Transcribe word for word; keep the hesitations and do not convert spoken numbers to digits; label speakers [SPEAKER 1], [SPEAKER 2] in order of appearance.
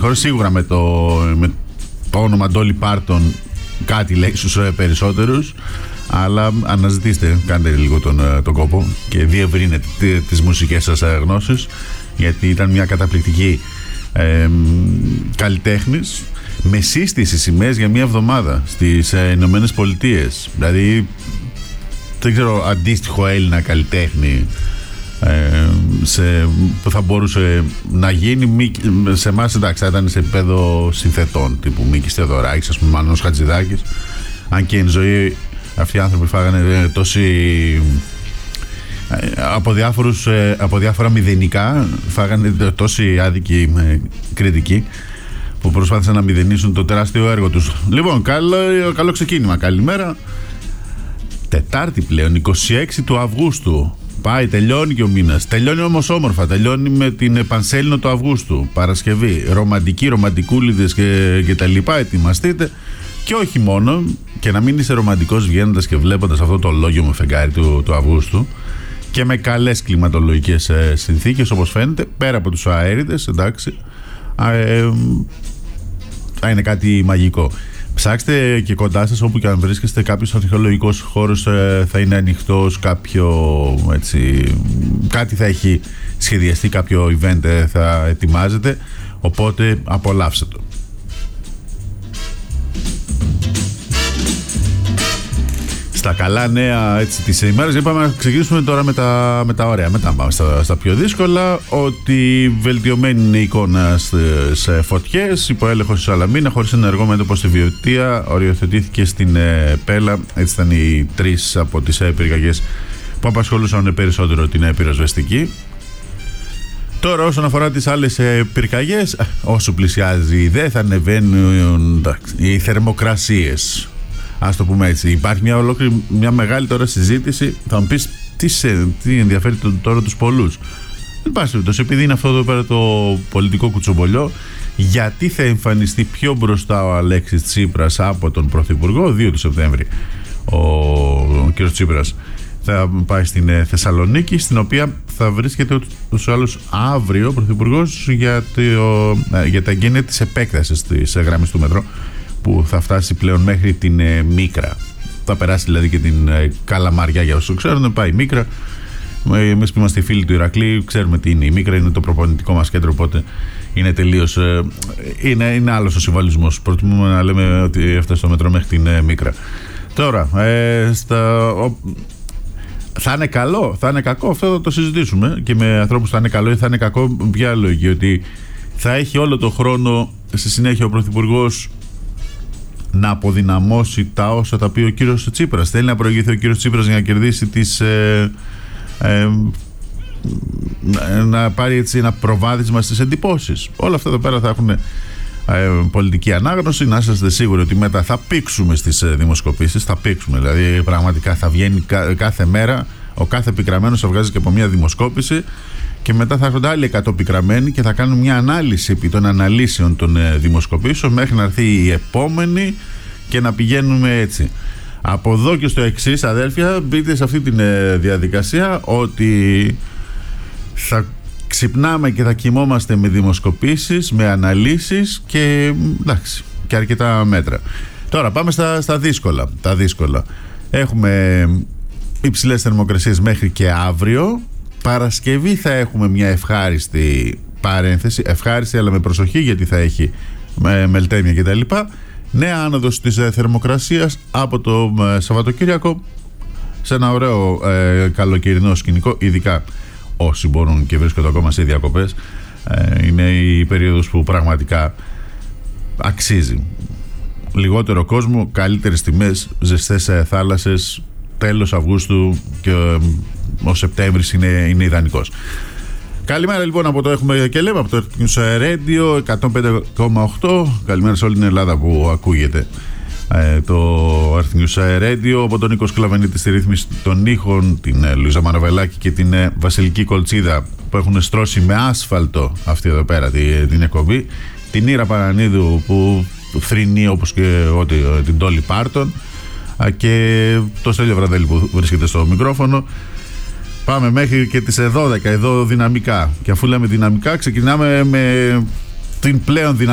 [SPEAKER 1] χώρα. Σίγουρα με το, με το όνομα Dolly Parton κάτι λέει στους περισσότερους. Αλλά αναζητήστε, κάντε λίγο τον, τον κόπο και διευρύνετε τις μουσικές σας γνώσεις, γιατί ήταν μια καταπληκτική ε, καλλιτέχνης με σύστηση σημαίες για μια εβδομάδα στις ε, Ηνωμένες Πολιτείες. Δηλαδή δεν ξέρω αντίστοιχο Έλληνα καλλιτέχνη ε, σε, που θα μπορούσε να γίνει. Σε εμάς εντάξει θα ήταν σε επίπεδο συνθετών τύπου Μίκης Θεοδωράκης, ας πούμε, Μάνος Χατζηδάκης, αν και εν ζωή αυτοί οι άνθρωποι φάγανε τόσοι από, διάφορους, από διάφορα μηδενικά, φάγανε τόσοι άδικοι κριτικοί που προσπάθησαν να μηδενίσουν το τεράστιο έργο τους. Λοιπόν, καλό, καλό ξεκίνημα. Καλημέρα. Τετάρτη πλέον, είκοσι έξι του Αυγούστου. Πάει, τελειώνει και ο μήνας. Τελειώνει όμως όμορφα. Τελειώνει με την Πανσέλινο του Αυγούστου. Παρασκευή. Ρομαντικοί, ρομαντικούλιδες και, και τα λοιπά. Ετοιμαστείτε. Και όχι μόνο, και να μην είσαι ρομαντικός βγαίνοντας και βλέποντας αυτό το ολόγιο με φεγγάρι του, του Αυγούστου και με καλές κλιματολογικές ε, συνθήκες, όπως φαίνεται, πέρα από τους αέριδες, εντάξει, ε, θα είναι κάτι μαγικό. Ψάξτε και κοντά σας, όπου και αν βρίσκεστε, κάποιος αρχαιολογικός χώρος ε, θα είναι ανοιχτός, κάποιο έτσι, κάτι θα έχει σχεδιαστεί, κάποιο event ε, θα ετοιμάζεται, οπότε απολαύστε το. Τα καλά νέα έτσι της ημέρας. Είπαμε να ξεκινήσουμε τώρα με τα, με τα ωραία. Μετά πάμε στα, στα πιο δύσκολα. Ότι βελτιωμένη είναι η εικόνα σε φωτιές. Υπό έλεγχο στη Σαλαμίνα, χωρίς ενεργό μέτωπο στη Βιωτία. Οριοθετήθηκε στην ε, Πέλα. Έτσι ήταν οι τρεις από τις ε, πυρκαγιές που απασχολούσαν περισσότερο την ε, πυροσβεστική. Τώρα όσον αφορά τις άλλες ε, πυρκαγιές, όσο πλησιάζει δεν θα ανεβαίνουν εντάξει, οι θερμοκρασίες. Ας το πούμε έτσι. Υπάρχει μια ολόκληρη, μια μεγάλη τώρα συζήτηση. Θα μου πεις τι, σε, τι ενδιαφέρει τώρα τους πολλούς. Δεν πάση περιπτώσει, επειδή είναι αυτό εδώ πέρα το πολιτικό κουτσομπολιό, γιατί θα εμφανιστεί πιο μπροστά ο Αλέξης Τσίπρας από τον Πρωθυπουργό. δύο του Σεπτέμβρη ο, ο κ. Τσίπρας θα πάει στην ε, Θεσσαλονίκη, στην οποία θα βρίσκεται ούτως ή άλλως αύριο ο Πρωθυπουργός για, το, ε, για τα εγγένεια της επέκτασης της ε, γραμμής του μετρό, που θα φτάσει πλέον μέχρι την ε, Μίκρα. Θα περάσει δηλαδή και την ε, Καλαμαριά, για όσους ξέρουν, πάει η Μίκρα. Εμείς που είμαστε φίλοι του Ηρακλή ξέρουμε τι είναι η Μίκρα, είναι το προπονητικό μας κέντρο, οπότε είναι τελείως ε, είναι, είναι άλλος ο συμβολισμός. Προτιμούμε να λέμε ότι έφτασε το μετρό μέχρι την ε, Μίκρα. Τώρα ε, στα, ο, θα είναι καλό, θα είναι κακό, αυτό θα το συζητήσουμε και με ανθρώπους θα είναι καλό ή θα είναι κακό. Ποια λογική? Ότι θα έχει όλο το χρόνο στη συνέχεια ο Πρωθυπουργός να αποδυναμώσει τα όσα τα πει ο κύριος Τσίπρας. Θέλει να προηγηθεί ο κύριος Τσίπρας για να κερδίσει τις ε, ε, να πάρει έτσι ένα προβάδισμα στις εντυπώσεις. Όλα αυτά εδώ πέρα θα έχουν ε, πολιτική ανάγνωση. Να είσαστε σίγουροι ότι μετά θα πήξουμε στις ε, δημοσκοπήσεις. Θα πήξουμε, δηλαδή πραγματικά θα βγαίνει κα, κάθε μέρα, ο κάθε πικραμένος θα βγάζει και από μια δημοσκόπηση και μετά θα έρχονται άλλοι εκατό πικραμένοι και θα κάνουν μια ανάλυση επί των αναλύσεων των ε, δημοσκοπήσεων μέχρι να έρθει η επόμενη και να πηγαίνουμε έτσι. Από εδώ και στο εξής, αδέλφια, μπείτε σε αυτή τη ε, διαδικασία ότι θα ξυπνάμε και θα κοιμόμαστε με δημοσκοπήσεις, με αναλύσεις και εντάξει, και αρκετά μέτρα. Τώρα πάμε στα, στα δύσκολα. Τα δύσκολα. Έχουμε υψηλές θερμοκρασίες μέχρι και αύριο. Παρασκευή θα έχουμε μια ευχάριστη παρένθεση, ευχάριστη αλλά με προσοχή, γιατί θα έχει με, μελτέμια κτλ. Νέα άνοδος της ε, θερμοκρασίας από το ε, Σαββατοκύριακο σε ένα ωραίο ε, καλοκαιρινό σκηνικό, ειδικά όσοι μπορούν και βρίσκονται ακόμα σε διακοπές. Ε, είναι η περίοδος που πραγματικά αξίζει. Λιγότερο κόσμο, καλύτερες τιμές, ζεστές ε, θάλασσες. Τέλος Αυγούστου και ε, ο Σεπτέμβρης είναι, είναι ιδανικός. Καλημέρα λοιπόν από το Έχουμε και Λέμε, από το Earth News Radio εκατόν πέντε κόμμα οκτώ. Καλημέρα σε όλη την Ελλάδα που ακούγεται ε, το Earth News Radio. Από τον Νίκο Σκλαβενίτη στη ρύθμιση των ήχων, την ε, Λουίζα Μανοβελάκη και την ε, Βασιλική Κολτσίδα που έχουν στρώσει με άσφαλτο αυτή εδώ πέρα την, την εκπομπή. Την Ήρα Παρανίδου που θρηνεί όπως και ό,τι, την Dolly Parton, και το Στέλιο Βραδέλη που βρίσκεται στο μικρόφωνο. Πάμε μέχρι και τις δώδεκα εδώ δυναμικά. Και αφού λέμε δυναμικά, ξεκινάμε με την πλέον δυναμική